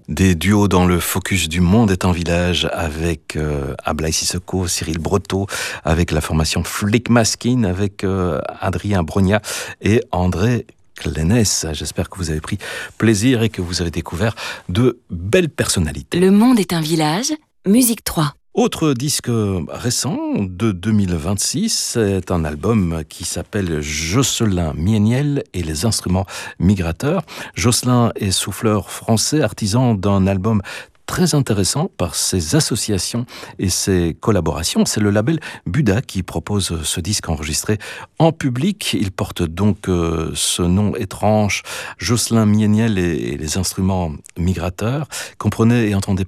Des duos dans le focus du Monde est un village avec Ablaye Sissoko, Cyril Breteau, avec la formation Flick Maskin, avec Adrien Brognat et André Clénès. J'espère que vous avez pris plaisir et que vous avez découvert de belles personnalités. Le Monde est un village, musique 3. Autre disque récent de 2026, c'est un album qui s'appelle Jocelyn Mieniel et les instruments migrateurs. Jocelyn est souffleur français, artisan d'un album très intéressant par ses associations et ses collaborations. C'est le label Buda qui propose ce disque enregistré en public. Il porte donc ce nom étrange, Jocelyn Mieniel et les instruments migrateurs. Comprenez et entendez